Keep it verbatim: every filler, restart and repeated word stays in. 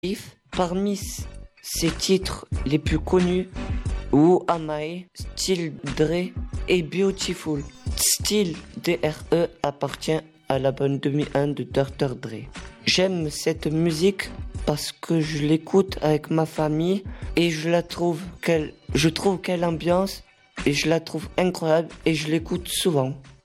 If. Parmi s- ses titres les plus connus, Who Am I, Still Dre et Beautiful. Still D R E appartient à l'album deux mille un de docteur Dre. J'aime cette musique parce que je l'écoute avec ma famille et je la trouve qu'elle, je trouve quelle ambiance et je la trouve incroyable et je l'écoute souvent.